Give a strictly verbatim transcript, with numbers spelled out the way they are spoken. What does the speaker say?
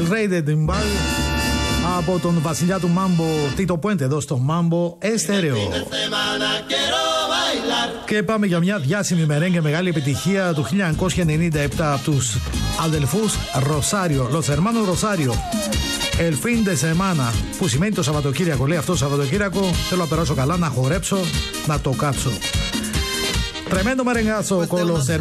Rey de Timbal από τον βασιλιά του Μάμπο Τίτο Πουέντε εδώ στο Μάμπο Εστέρεο. Και πάμε για μια διάσημη μερέγγε μεγάλη επιτυχία του χίλια εννιακόσια ενενήντα επτά από τους αδελφούς Ροσάριο, Los Hermanos Rosario. El fin de semana, που σημαίνει το Σαββατοκύριακο. Λέει αυτό το Σαββατοκύριακο θέλω να περάσω καλά, να χορέψω, να το κάτσω. Tremendo merengazo con los